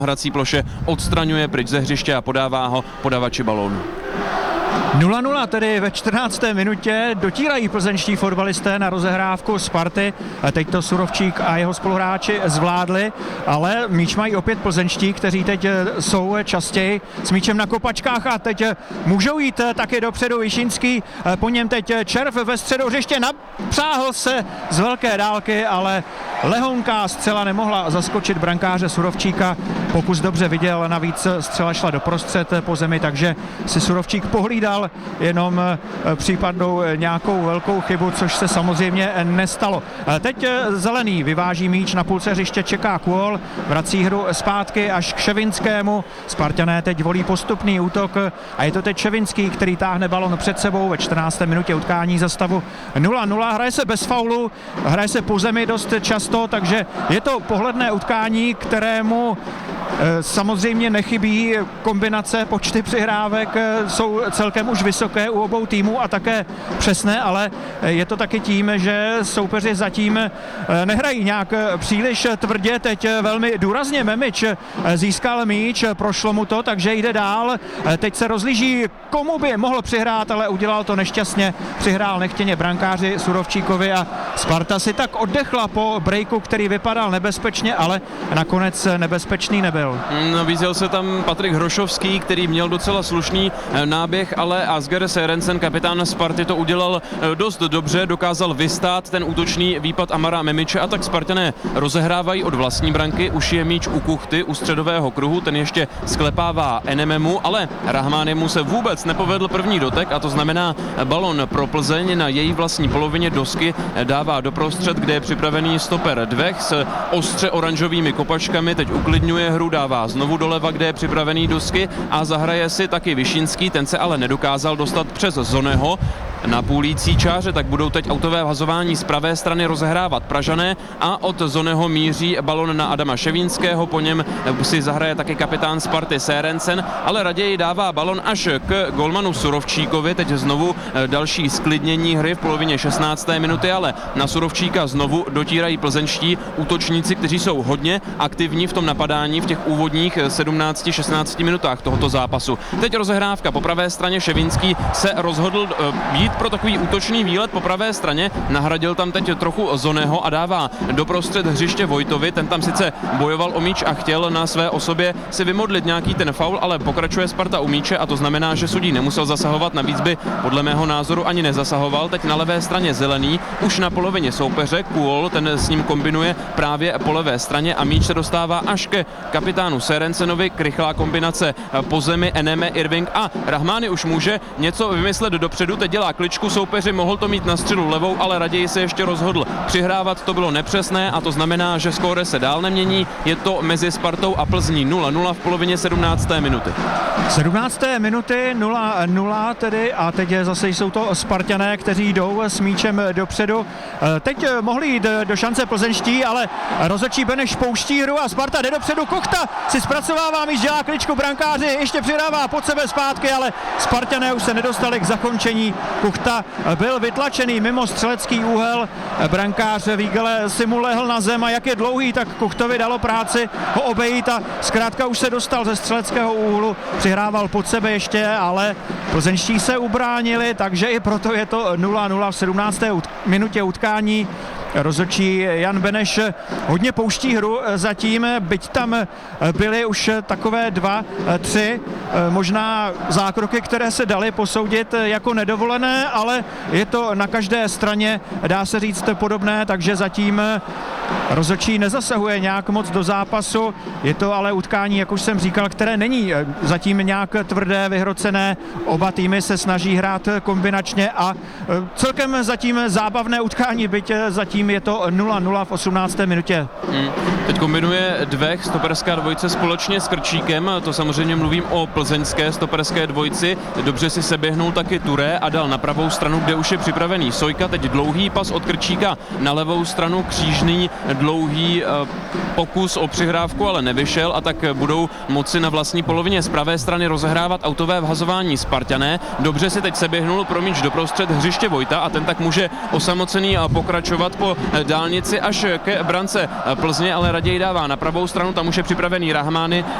hrací ploše, odstraňuje pryč ze hřiště a podává ho podavači balónu. 0-0 tedy ve 14. minutě dotírají plzeňští fotbalisté na rozehrávku Sparty. Teď to Surovčík a jeho spoluhráči zvládli, ale míč mají opět plzeňští, kteří teď jsou častěji s míčem na kopačkách a teď můžou jít taky dopředu Višinský. Po něm teď Červ ve středu hřiště, napřáhl se z velké dálky, ale lehonká střela nemohla zaskočit brankáře Surovčíka. Pokus dobře viděl, navíc střela šla doprostřed po zemi, takže si Surovčík pohlídal jenom případnou nějakou velkou chybu, což se samozřejmě nestalo. Teď Zelený vyváží míč, na půlce hřiště čeká Kuol, vrací hru zpátky až k Ševinskému. Spartané teď volí postupný útok a je to teď Ševinský, který táhne balon před sebou ve 14. minutě utkání za stavu 0-0. Hraje se bez faulu, hraje se po zemi dost často, takže je to pohledné utkání, kterému samozřejmě nechybí kombinace, počty přihrávek jsou celkem už vysoké u obou týmů a také přesné, ale je to taky tím, že soupeři zatím nehrají nějak příliš tvrdě. Teď velmi důrazně Memič získal míč, prošlo mu to, takže jde dál. Teď se rozlíží, komu by mohl přihrát, ale udělal to nešťastně. Přihrál nechtěně brankáři Surovčíkovi a Sparta si tak oddechla po breaku, který vypadal nebezpečně, ale nakonec nebezpečný nebyl. Nabízel se tam Patrik Hrošovský, který měl docela slušný náběh, ale Asger Sørensen, kapitán Sparty, to udělal dost dobře, dokázal vystát ten útočný výpad Amara Memiče a tak Spartané rozehrávají od vlastní branky, už je míč u Kuchty, u středového kruhu, ten ještě sklepává Enememu, ale Rahmánimu se vůbec nepovedl první dotek a to znamená balon pro Plzeň na její vlastní polovině dosky dává doprostřed, kde je připravený stoper Dvech s ostře oranžovými kopačkami, teď uklidňuje hru, dává znovu doleva, kde je připravený dosky a zahraje si taky Višinský, ten se ale nedokázal dostat přes Zoneho na půlící čáře, tak budou teď autové vhazování z pravé strany rozehrávat Pražané a od Zoneho míří balon na Adama Ševínského, po něm si zahraje taky kapitán Sparty Sørensen, ale raději dává balon až k golmanu Surovčíkovi, teď znovu další sklidnění hry v polovině 16. minuty, ale na Surovčíka znovu dotírají plzeňští útočníci, kteří jsou hodně aktivní v tom napadání v těch úvodních 17-16 minutách tohoto zápasu. Teď rozehrávka po pravé straně, Ševínský se rozhodl jít pro takový útočný výlet po pravé straně, nahradil tam teď trochu Zoneho a dává doprostřed hřiště Vojtovi, ten tam sice bojoval o míč a chtěl na své osobě si vymodlit nějaký ten faul, ale pokračuje Sparta u míče a to znamená, že sudí nemusel zasahovat, navíc by podle mého názoru ani nezasahoval. Teď na levé straně Zelený, už na polovině soupeře, Kuol, ten s ním kombinuje právě po levé straně a míč se dostává až ke kapitánu Sörensenovi, rychlá kombinace po zemi, Eneme, Irving a Rahmány už může něco vymyslet dopředu, teď dělá kličku soupeři, mohl to mít na středu levou, ale raději se ještě rozhodl přihrávat, to bylo nepřesné a to znamená, že skóre se dál nemění, je to mezi Spartou a Plzní 0-0 v polovině 17. minuty. 17. minuty 0-0 tedy a teď zase jsou to Spartané, kteří jdou s míčem dopředu. Teď mohli jít do šance plzeňští, ale rozhodčí Beneš pouští hru a Sparta jde dopředu, Kuchta si zpracovává míč, dělá kličku brankáři, ještě přihrává pod sebe zpátky, ale Spartané už se nedostali k zakončení. Kuchta byl vytlačený mimo střelecký úhel, brankář Vígele si mu lehl na zem a jak je dlouhý, tak Kuchtovi dalo práci ho obejít a zkrátka už se dostal ze střeleckého úhlu, přihrával pod sebe ještě, ale plzeňští se ubránili, takže i proto je to 0-0 v 17. minutě utkání. Rozhodčí Jan Beneš hodně pouští hru zatím, byť tam byly už takové 2-3 možná zákroky, které se daly posoudit jako nedovolené, ale je to na každé straně, dá se říct, podobné, takže zatím rozhodčí nezasahuje nějak moc do zápasu. Je to ale utkání, jak už jsem říkal, které není zatím nějak tvrdé, vyhrocené. Oba týmy se snaží hrát kombinačně a celkem zatím zábavné utkání, byť zatím je to 0-0 v 18. minutě. Teď kombinuje Dvech, stoperská dvojice společně s Krčíkem, to samozřejmě mluvím o plzeňské stoperské dvojici. Dobře si seběhnul taky Touré a dal na pravou stranu, kde už je připravený Sojka. Teď dlouhý pas od Krčíka na levou stranu, křížný dlouhý pokus o přihrávku, ale nevyšel a tak budou moci na vlastní polovině z pravé strany rozehrávat autové vhazování Spartané. Dobře si teď seběhnul pro míč doprostřed hřiště Vojta a ten tak může osamocený pokračovat po dálnici až ke brance Plzně, ale raději dává na pravou stranu, tam už je připravený Rahmány